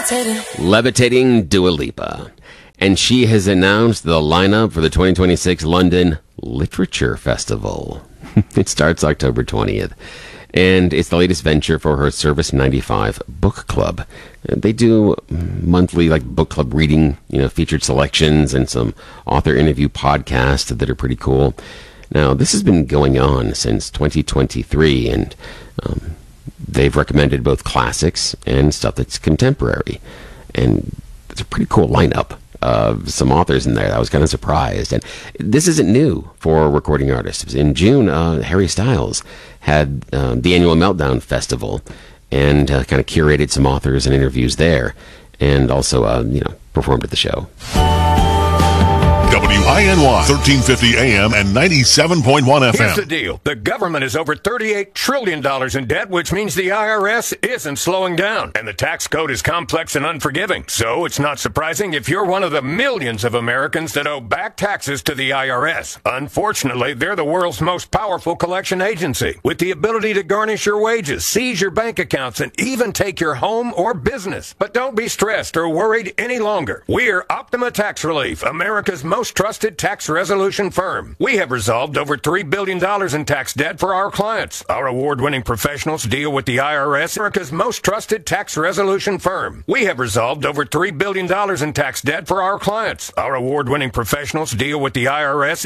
Levitating Dua Lipa. And she has announced the lineup for the 2026 London Literature Festival. It starts October 20th. And it's the latest venture for her Service 95 book club. They do monthly book club reading, featured selections and some author interview podcasts that are pretty cool. Now, this has been going on since 2023, and they've recommended both classics and stuff that's contemporary. And it's a pretty cool lineup of some authors in there. I was kind of surprised. And this isn't new for recording artists. In June, Harry Styles had the annual Meltdown Festival and kind of curated some authors and interviews there, and also, performed at the show. WINY 1350 AM and 97.1 FM. Here's the deal. The government is over $38 trillion in debt, which means the IRS isn't slowing down. And the tax code is complex and unforgiving. So it's not surprising if you're one of the millions of Americans that owe back taxes to the IRS. Unfortunately, they're the world's most powerful collection agency, with the ability to garnish your wages, seize your bank accounts, and even take your home or business. But don't be stressed or worried any longer. We're Optima Tax Relief, America's most trusted tax resolution firm. We have resolved over $3 billion in tax debt for our clients. Our award-winning professionals deal with the IRS, America's most trusted tax resolution firm. We have resolved over $3 billion in tax debt for our clients. Our award-winning professionals deal with the IRS.